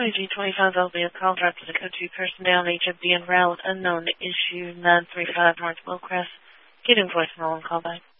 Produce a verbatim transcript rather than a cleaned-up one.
twenty G twenty-five L B, a call dropped to the code two personnel, agent being route unknown, issue nine three five North Willcrest. Get in voicemail and call back.